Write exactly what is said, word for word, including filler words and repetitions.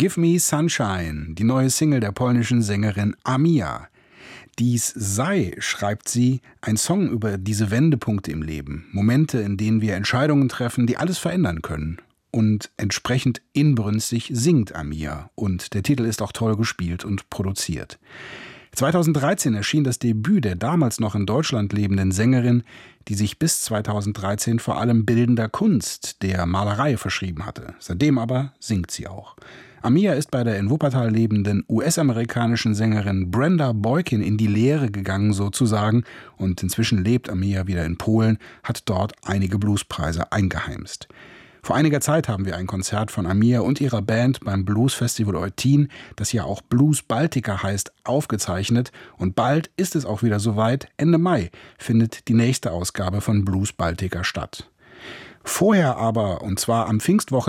Give Me Sunshine, die neue Single der polnischen Sängerin Amia. Dies sei, schreibt sie, ein Song über diese Wendepunkte im Leben, Momente, in denen wir Entscheidungen treffen, die alles verändern können. Und entsprechend inbrünstig singt Amia. Und der Titel ist auch toll gespielt und produziert. zweitausenddreizehn erschien das Debüt der damals noch in Deutschland lebenden Sängerin, die sich bis zweitausenddreizehn vor allem bildender Kunst, der Malerei, verschrieben hatte. Seitdem aber singt sie auch. Amia ist bei der in Wuppertal lebenden U S-amerikanischen Sängerin Brenda Boykin in die Lehre gegangen sozusagen und inzwischen lebt Amia wieder in Polen, hat dort einige Bluespreise eingeheimst. Vor einiger Zeit haben wir ein Konzert von Amia und ihrer Band beim Bluesfestival Eutin, das ja auch Blues Baltica heißt, aufgezeichnet. Und bald ist es auch wieder soweit. Ende Mai findet die nächste Ausgabe von Blues Baltica statt. Vorher aber, und zwar am Pfingstwochenende,